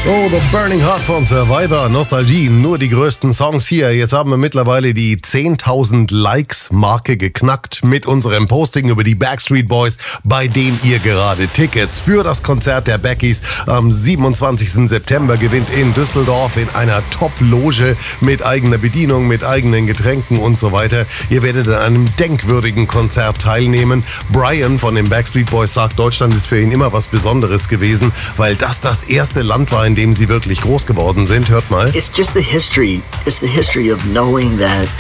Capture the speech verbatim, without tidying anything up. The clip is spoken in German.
Oh, The Burning Heart von Survivor, Nostalgie, nur die größten Songs hier. Jetzt haben wir mittlerweile die zehntausend Likes-Marke geknackt mit unserem Posting über die Backstreet Boys, bei denen ihr gerade Tickets für das Konzert der Backies am siebenundzwanzigsten September gewinnt in Düsseldorf in einer Top-Loge mit eigener Bedienung, mit eigenen Getränken und so weiter. Ihr werdet an einem denkwürdigen Konzert teilnehmen. Brian von den Backstreet Boys sagt, Deutschland ist für ihn immer was Besonderes gewesen, weil das das erste Land war, in dem sie wirklich groß geworden sind. Hört mal. It's just the history. It's the history of knowing that